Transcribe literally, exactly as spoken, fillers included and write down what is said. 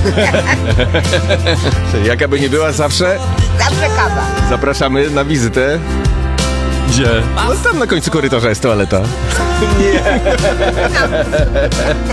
Jaka by nie była zawsze, Zawsze kawa. zapraszamy na wizytę. Gdzie? No tam na końcu korytarza jest toaleta. Tam.